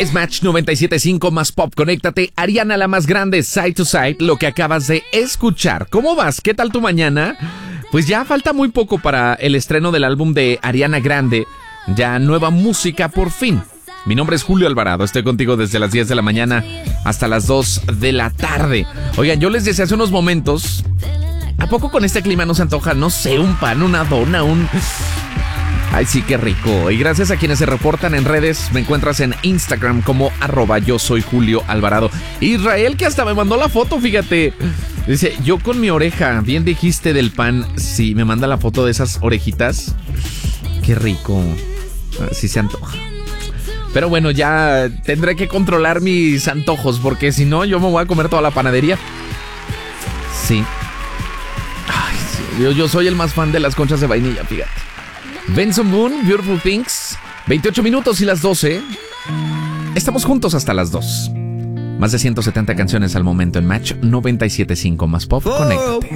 Es Match 97.5 más pop. Conéctate. Ariana, la más grande, Side to Side, lo que acabas de escuchar. ¿Cómo vas? ¿Qué tal tu mañana? Pues ya falta muy poco para el estreno del álbum de Ariana Grande. Ya nueva música por fin. Mi nombre es Julio Alvarado. Estoy contigo desde las 10 de la mañana hasta las 2 de la tarde. Oigan, yo les decía hace unos momentos, ¿a poco con este clima no se antoja, no sé, un pan, una dona, Ay, sí, qué rico. Y gracias a quienes se reportan en redes. Me encuentras en Instagram como @yo soy Julio Alvarado. Israel, que hasta me mandó la foto, fíjate. Dice, yo con mi oreja, bien dijiste del pan. Sí, me manda la foto de esas orejitas. Qué rico. Así se antoja. Pero bueno, ya tendré que controlar mis antojos, porque si no, yo me voy a comer toda la panadería. Sí. Ay, sí. Yo soy el más fan de las conchas de vainilla, fíjate. Benson Boone, Beautiful Things. 28 minutos y las 12. Estamos juntos hasta las 2. Más de 170 canciones al momento en Match 97.5 más pop. Conéctate.